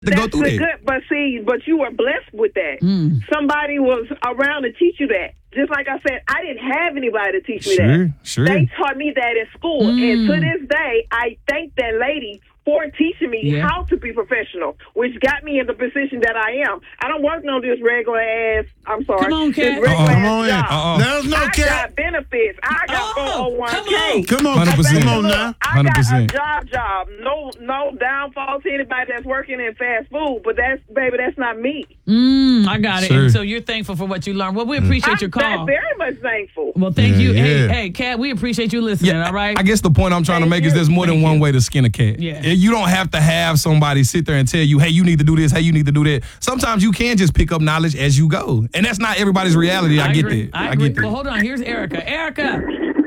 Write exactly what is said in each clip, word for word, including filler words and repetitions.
to go That's through the that. good, but see, but you were blessed with that. Mm. Somebody was around to teach you that. Just like I said, I didn't have anybody to teach me Sure, that. sure. They taught me that in school, Mm. and to this day, I thank that lady for teaching me Yeah. how to be professional, which got me in the position that I am. I don't work on this regular ass. I'm sorry. Come on, this Kat. regular Uh-uh. ass Come on in. job. Uh-uh. Let us know, I Kat. got benefits. I got Oh, four oh one come k. on. Come on, one hundred percent. come on now. I one hundred got a percent. job job. No no downfall to anybody that's working in fast food, but that's, baby, that's not me. Mm, I got it. Sure. And so you're thankful for what you learned. Well, we appreciate your I'm call. very much thankful. Well, thank Yeah, you. Hey, yeah. hey, Kat, we appreciate you listening, all right? I guess the point I'm trying to Thank make is you. there's more than Thank one you. way to skin a cat. Yeah. You don't have to have somebody sit there and tell you, hey, you need to do this, hey, you need to do that. Sometimes you can just pick up knowledge as you go. And that's not everybody's reality. I, get agree. that. I, I, agree. get that. Well, hold on. Here's Erica. Erica,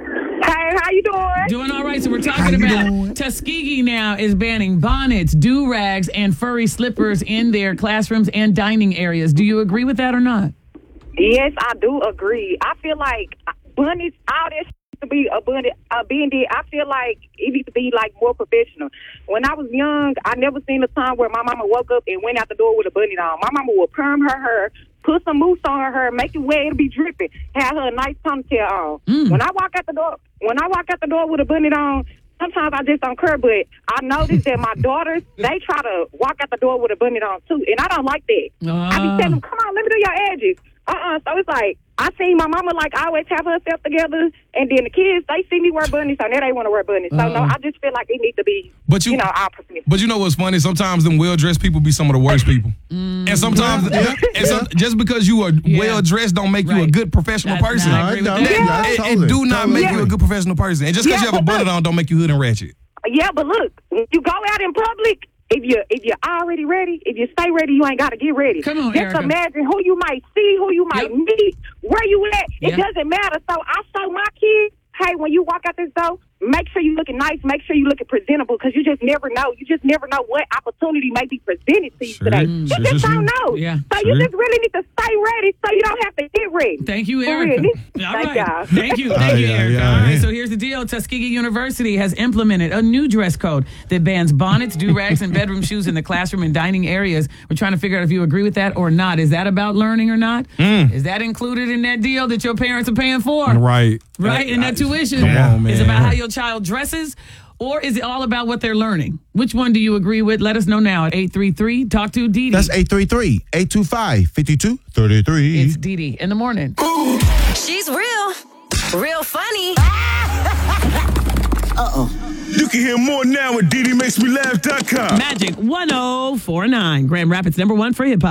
Hey, how you doing? doing all right. So we're talking How you about doing? Tuskegee now is banning bonnets, do-rags, and furry slippers in their classrooms and dining areas. Do you agree with that or not? Yes, I do agree. I feel like bunnies, all this to be a bunny, uh, being there. I feel like it needs to be like more professional. When I was young, I never seen a time where my mama woke up and went out the door with a bunny on. My mama would perm her hair, put some mousse on her hair, make it wet, it'll be dripping, have her a nice ponytail on. Mm. When I walk out the door, when I walk out the door with a bunny on, sometimes I just don't care, but I noticed that my daughters, they try to walk out the door with a bunny on too, and I don't like that. I Ah. be telling them, come on, let me do your edges. Uh-uh. So it's like, I seen my mama, like, always have herself together, and then the kids, they see me wear bunnies, so now they want to wear bunnies. So, no, Uh-uh. I just feel like it needs to be, But you- you know, opposite. But you know what's funny? Sometimes them well-dressed people be some of the worst people. And sometimes, and some, just because you are Yeah. well-dressed don't make you a Right. good professional That's- person. I No, agree it with don't. that. Yeah, It, it totally, do not totally make you a agree. good professional person. And just because Yeah, you have a but bullet look- on don't make you hood and ratchet. Yeah, but look, when you go out in public, if you if you're already ready, if you stay ready, you ain't got to get ready. Come on, Just Erica. imagine who you might see, who you might Yep. meet, where you at. It Yeah. doesn't matter. So I show my kids, hey, when you walk out this door, make sure you looking nice, make sure you looking presentable, because you just never know. You just never know what opportunity may be presented to you Sure. today. Mm. You Sure, just sure, don't sure. know. Yeah. So Sure. you just really need to stay ready so you don't have to get ready. Thank you, For Erica. real. All Thank right. y'all. Thank you. Thank Oh, you, yeah, Erica. yeah, All right. yeah. So here's the deal. Tuskegee University has implemented a new dress code that bans bonnets, do-rags, and bedroom shoes in the classroom and dining areas. We're trying to figure out if you agree with that or not. Is that about learning or not? Is that included in that deal that your parents are paying for? Right. Right? And that tuition Come on, is man. about how your child dresses? Or is it all about what they're learning? Which one do you agree with? Let us know now at eight three three talk to Dee Dee. That's eight three three, eight two five, five two three three. It's Dee Dee in the morning. She's real, real funny. You can hear more now at D D makes me laugh dot com. Magic one oh four nine, Grand Rapids number one for hip hop.